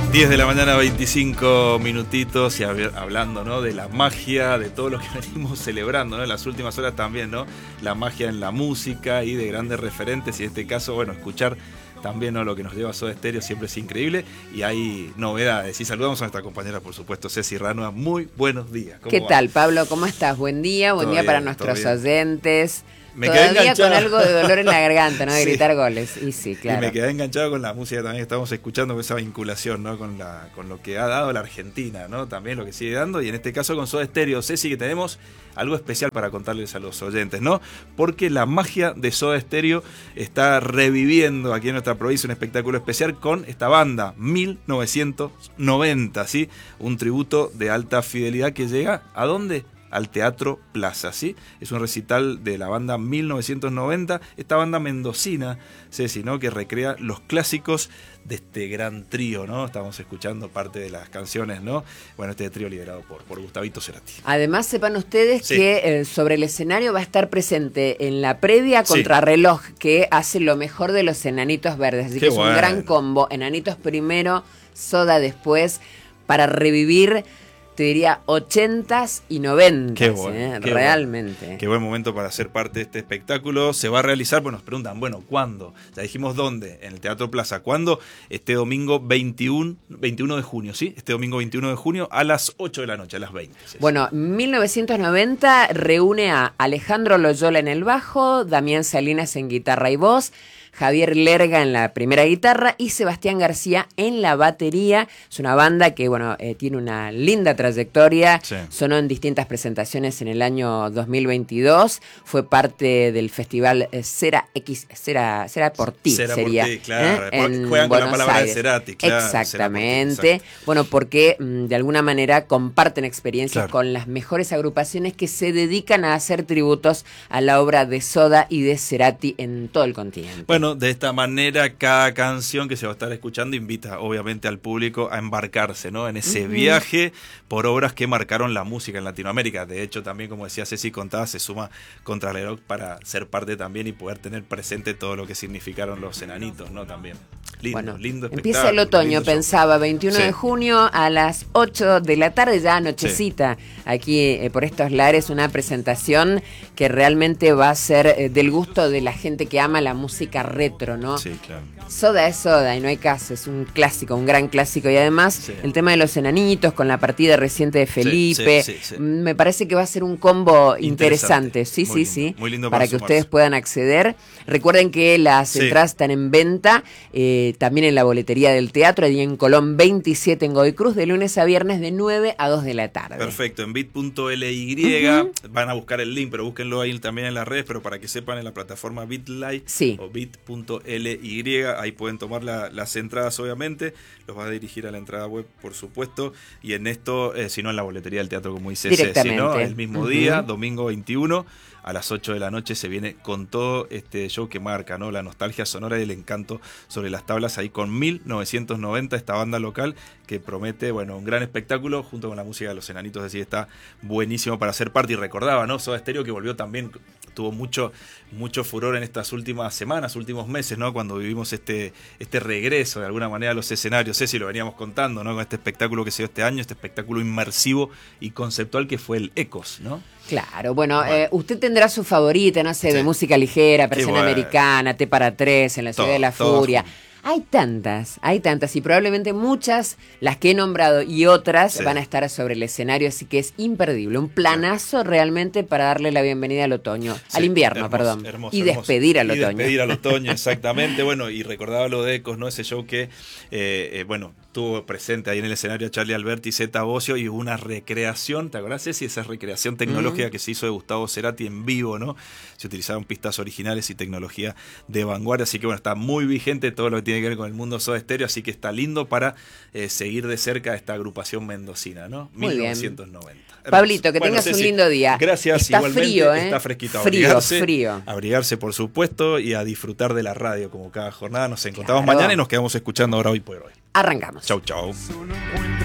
10 de la mañana, 25 minutitos, y hablando, ¿no?, de la magia, de todo lo que venimos celebrando, ¿no?, en las últimas horas también, ¿no?, la magia en la música y de grandes referentes, y en este caso, bueno, escuchar también, ¿no?, lo que nos lleva a Soda Stereo siempre es increíble, y hay novedades. Y saludamos a nuestra compañera, por supuesto, Ceci Ranua. Muy buenos días. ¿Qué tal, Pablo? ¿Cómo estás? Buen día Bien, para nuestros oyentes. Me quedé Todavía enganchado con algo de dolor en la garganta, ¿no? De Sí. gritar goles. Y sí, claro. Y me quedé enganchado con la música también que estamos escuchando, con esa vinculación, ¿no?, con lo que ha dado la Argentina, ¿no?, también lo que sigue dando, y en este caso con Soda Stereo. Ceci, que tenemos algo especial para contarles a los oyentes, ¿no?, porque la magia de Soda Stereo está reviviendo aquí en nuestra provincia un espectáculo especial con esta banda 1990, ¿sí? Un tributo de alta fidelidad que llega ¿a dónde? Al Teatro Plaza, ¿sí? Es un recital de la banda 1990, esta banda mendocina, Ceci, ¿no?, que recrea los clásicos de este gran trío, ¿no? Estamos escuchando parte de las canciones, ¿no? Bueno, este trío liderado por Gustavito Cerati. Además, sepan ustedes Sí. que sobre el escenario va a estar presente en la previa Contrarreloj, que hace lo mejor de los Enanitos Verdes. Así Qué que es bueno. un gran combo. Enanitos primero, Soda después, para revivir, te diría, 80s y 90s. Qué bueno, qué realmente. Bueno. Qué buen momento para ser parte de este espectáculo. Se va a realizar, pues nos preguntan, bueno, ¿cuándo? Ya dijimos dónde, en el Teatro Plaza. ¿Cuándo? Este domingo 21 de junio, ¿sí? Este domingo 21 de junio a las 8 de la noche, a las 20. ¿Sí? Bueno, 1990 reúne a Alejandro Loyola en el bajo, Damián Salinas en guitarra y voz, Javier Lerga en la primera guitarra y Sebastián García en la batería. Es una banda que, bueno, tiene una linda trayectoria. Sí. Sonó en distintas presentaciones en el año 2022. Fue parte del festival Cera por ti, Cera sería. por ti, claro. En Juegan con la Buenos palabra de Aires. Cerati, claro. Exactamente. Cera por ti, exacto. Bueno, porque de alguna manera comparten experiencias Claro. con las mejores agrupaciones que se dedican a hacer tributos a la obra de Soda y de Cerati en todo el continente. Bueno, de esta manera cada canción que se va a estar escuchando invita obviamente al público a embarcarse, ¿no?, en ese viaje por obras que marcaron la música en Latinoamérica. De hecho, también, como decía Ceci, contaba, se suma Contrarreloj para ser parte también y poder tener presente todo lo que significaron los enanitos, ¿no?, también. Lindo, Bueno, lindo espectáculo. empieza el otoño, lindo show. pensaba, 21 Sí. de junio a las 8 de la tarde, ya anochecita, aquí por estos lares, una presentación que realmente va a ser del gusto de la gente que ama la música retro, ¿no? Sí, claro. Soda es Soda y no hay caso, es un clásico, un gran clásico, y además Sí. el tema de los enanitos con la partida reciente de Felipe, sí, sí. me parece que va a ser un combo interesante. Sí, Muy sí, lindo, sí, muy lindo para para que sumarse. ustedes puedan acceder. Recuerden que las Sí. entradas están en venta, también en la boletería del teatro, allí en Colón 27 en Godoy Cruz, de lunes a viernes de 9 a 2 de la tarde. Perfecto, en bit.ly van a buscar el link, pero búsquenlo ahí también en las redes, pero para que sepan, en la plataforma Bitly Sí. o bit.ly, ahí pueden tomar las entradas, obviamente, los va a dirigir a la entrada web, por supuesto, y en esto, si no, en la boletería del teatro, como dice Ceci, Directamente. ¿no?, el mismo día, domingo 21, a las 8 de la noche se viene con todo este show que marca, ¿no?, la nostalgia sonora y el encanto sobre las tablas, ahí con 1990, esta banda local que promete, bueno, un gran espectáculo junto con la música de los Enanitos. Así está buenísimo para ser parte. Y recordaba, ¿no?, Soda Stereo, que volvió también, tuvo mucho furor en estas últimas semanas, últimos meses, ¿no?, cuando vivimos este regreso de alguna manera a los escenarios. Ceci, lo veníamos contando, ¿no?, con este espectáculo que se dio este año, este espectáculo inmersivo y conceptual que fue el Ecos, ¿no? Claro, bueno, usted tendrá su favorita, no sé, de Sí. música ligera, Qué Persiana bueno. Americana, T para Tres, En la Ciudad de la Todas Furia. juntas. Hay tantas, y probablemente muchas, las que he nombrado y otras, Sí. van a estar sobre el escenario, así que es imperdible. Un planazo realmente para darle la bienvenida al otoño, Sí, al invierno, hermoso, perdón. hermoso, Y hermoso. despedir al Y otoño. despedir al otoño, exactamente. Bueno, y recordaba lo de Ecos, ¿no? Ese show que, bueno, tuvo presente ahí en el escenario a Charlie Alberti y Zeta Bosio, y hubo una recreación, ¿te acordás, Ceci? Esa recreación tecnológica que se hizo de Gustavo Cerati en vivo, ¿no? Se utilizaron pistas originales y tecnología de vanguardia, así que bueno, está muy vigente todo lo que tiene que ver con el mundo Soda Stereo, así que está lindo para seguir de cerca esta agrupación mendocina, ¿no? Muy bien. 1990. Hermoso. Pablito, que Bueno, tengas un Ceci, lindo día. Gracias, Está igualmente. frío, ¿eh? Está fresquito. Frío. Abrigarse, por supuesto, y a disfrutar de la radio como cada jornada. Nos encontramos Claro. mañana y nos quedamos escuchando ahora Hoy por Hoy. Arrancamos. Chau, chau.